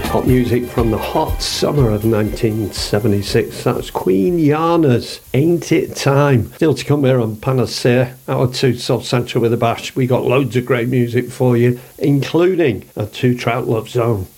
Pop music from the hot summer of 1976. That's Queen Yana's Ain't It Time. Still to come here on Panacea, Hour 2 Soul Central with a Bash. We got loads of great music for you, including a 2-track love zone.